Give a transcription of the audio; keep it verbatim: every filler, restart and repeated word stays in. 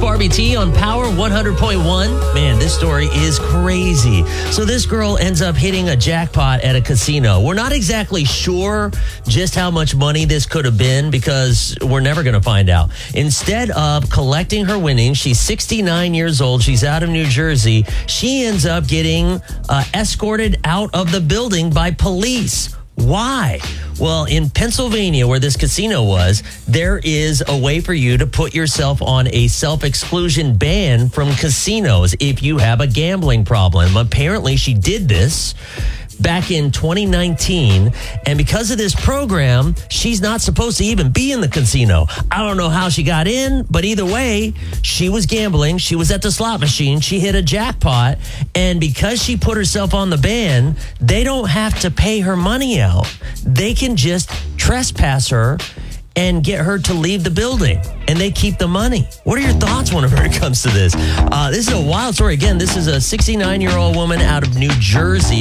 Barbie T on Power one hundred point one. Man, this story is crazy. So this girl ends up hitting a jackpot at a casino. We're not exactly sure just how much money this could have been because we're never going to find out. Instead of collecting her winnings, she's sixty-nine years old. She's out of New Jersey. She ends up getting uh, escorted out of the building by police. Why? Well, in Pennsylvania, where this casino was, there is a way for you to put yourself on a self-exclusion ban from casinos if you have a gambling problem. Apparently, she did this back in twenty nineteen, and because of this program, she's not supposed to even be in the casino. I don't know how she got in, but either way, she was gambling. She was at the slot machine. She hit a jackpot, and because she put herself on the ban, they don't have to pay her money out. They can just trespass her and get her to leave the building, and they keep the money. What are your thoughts whenever it comes to this? Uh, this is a wild story. Again, this is a sixty-nine-year-old woman out of New Jersey.